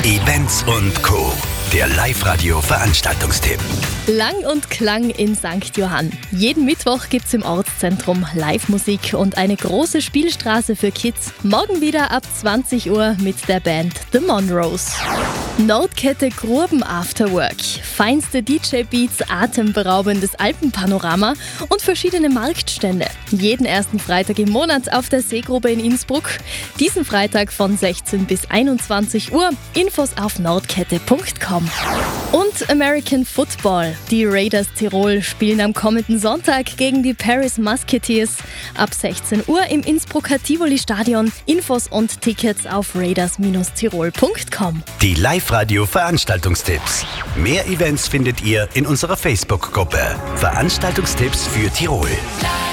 Events und Co. Der Live-Radio-Veranstaltungstipp. Lang und Klang in St. Johann. Jeden Mittwoch gibt's im Ortszentrum Live-Musik und eine große Spielstraße für Kids. Morgen wieder ab 20 Uhr mit der Band The Monroes. Nordkette Gruben Afterwork. Feinste DJ-Beats, atemberaubendes Alpenpanorama und verschiedene Marktstände. Jeden ersten Freitag im Monat auf der Seegrube in Innsbruck. Diesen Freitag von 16 bis 21 Uhr. Infos auf nordkette.com. Und American Football. Die Raiders Tirol spielen am kommenden Sonntag gegen die Paris Musketeers. Ab 16 Uhr im Innsbrucker Tivoli-Stadion. Infos und Tickets auf raiders-tirol.com. Die Live-Radio-Veranstaltungstipps. Mehr Events findet ihr in unserer Facebook-Gruppe. Veranstaltungstipps für Tirol.